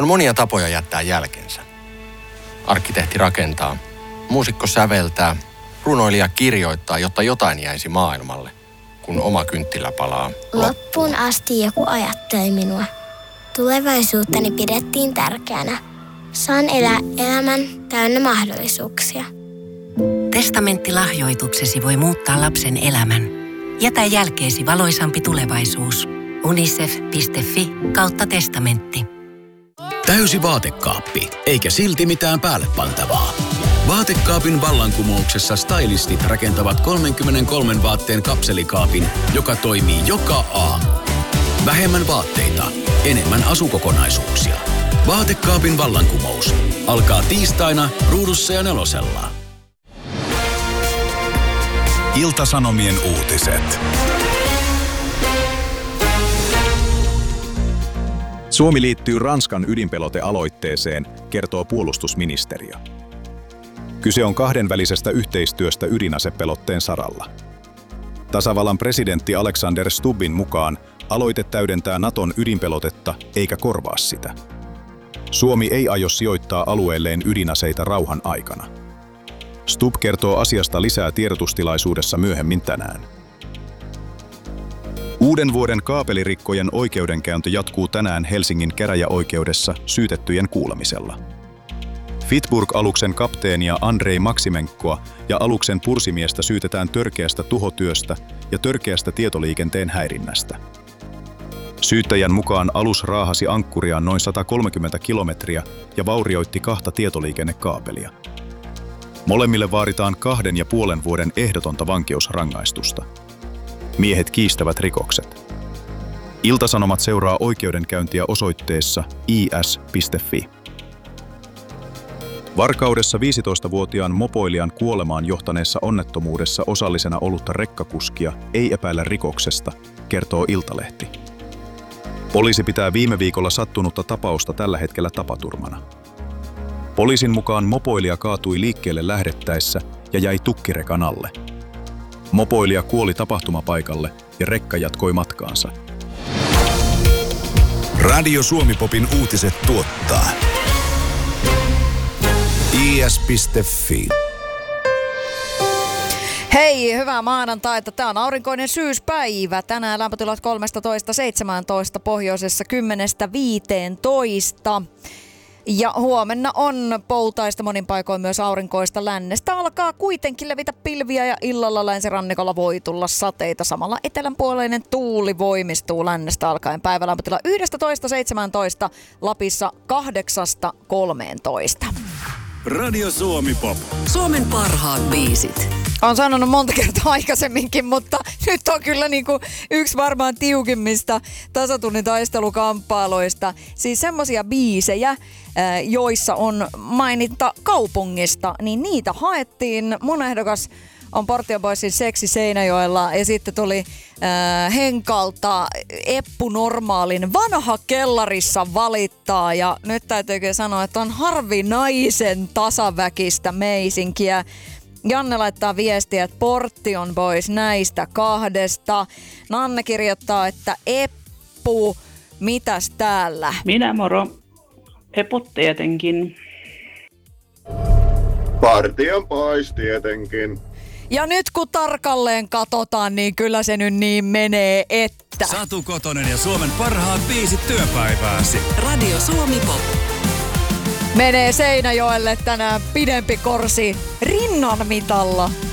On monia tapoja jättää jälkensä. Arkkitehti rakentaa, muusikko säveltää, runoilija kirjoittaa, jotta jotain jäisi maailmalle, kun oma kynttilä palaa Loppuun asti joku ajatteli minua. Tulevaisuuttani pidettiin tärkeänä. Saan elää elämän täynnä mahdollisuuksia. Testamenttilahjoituksesi voi muuttaa lapsen elämän. Jätä jälkeesi valoisampi tulevaisuus. unicef.fi/testamentti. Täysi vaatekaappi, eikä silti mitään päälle-pantavaa. Vaatekaapin vallankumouksessa stylistit rakentavat 33 vaatteen kapselikaapin, joka toimii joka aamu. Vähemmän vaatteita, enemmän asukokonaisuuksia. Vaatekaapin vallankumous alkaa tiistaina Ruudussa ja Nelosella. Ilta-Sanomien uutiset. Suomi liittyy Ranskan ydinpelotealoitteeseen, kertoo puolustusministeriö. Kyse on kahdenvälisestä yhteistyöstä ydinasepelotteen saralla. Tasavallan presidentti Alexander Stubbin mukaan aloite täydentää Naton ydinpelotetta eikä korvaa sitä. Suomi ei aio sijoittaa alueelleen ydinaseita rauhan aikana. Stubb kertoo asiasta lisää tiedotustilaisuudessa myöhemmin tänään. Uuden vuoden kaapelirikkojen oikeudenkäynti jatkuu tänään Helsingin käräjäoikeudessa syytettyjen kuulemisella. Fitburg-aluksen kapteenia Andrei Maksimenkoa ja aluksen pursimiestä syytetään törkeästä tuhotyöstä ja törkeästä tietoliikenteen häirinnästä. Syyttäjän mukaan alus raahasi ankkuriaan noin 130 kilometriä ja vaurioitti 2 tietoliikennekaapelia. Molemmille vaaditaan 2,5 vuoden ehdotonta vankeusrangaistusta. Miehet kiistävät rikokset. Ilta-Sanomat seuraa oikeudenkäyntiä osoitteessa is.fi. Varkaudessa 15-vuotiaan mopoilijan kuolemaan johtaneessa onnettomuudessa osallisena ollutta rekkakuskia ei epäillä rikoksesta, kertoo Iltalehti. Poliisi pitää viime viikolla sattunutta tapausta tällä hetkellä tapaturmana. Poliisin mukaan mopoilija kaatui liikkeelle lähdettäessä ja jäi tukkirekan alle. Mopoilija kuoli tapahtumapaikalle ja rekka jatkoi matkaansa. Radio Suomi-popin uutiset tuottaa is.fi. Hei, hyvää maanantaita. Tämä on aurinkoinen syyspäivä. Tänään lämpötilat 13-17, pohjoisessa 10-15. Ja huomenna on poutaista, monin paikoin myös aurinkoista. Lännestä alkaa kuitenkin levitä pilviä ja illalla länsirannikolla voi tulla sateita. Samalla etelänpuoleinen tuuli voimistuu lännestä alkaen. Päivälämpötila 11-17, Lapissa 8-13. Radio Suomi-pop. Suomen parhaat biisit. Olen sanonut monta kertaa aikaisemminkin, mutta nyt on kyllä yksi varmaan tiukimmista tasatunnin taistelukamppailuista. Siis semmoisia biisejä, joissa on maininta kaupungista, niin niitä haettiin. Mun ehdokas on Portion Boysin Seksi Seinäjoella ja sitten tuli Henkalta Eppu Normaalin Vanha kellarissa valittaa. Ja nyt täytyykin sanoa, että on harvinaisen tasaväkistä meisinkiä. Janne laittaa viestiä, että Portion Boys näistä 2. Nanne kirjoittaa, että Eppu, mitäs täällä? Minä moro. Eput tietenkin. Portion Boys tietenkin. Ja nyt kun tarkalleen katsotaan, niin kyllä se nyt niin menee, että... Satu Kotonen ja Suomen parhaat biisit työpäivääsi. Radio Suomi-pop. Menee Seinäjoelle tänään pidempi korsi rinnan mitalla.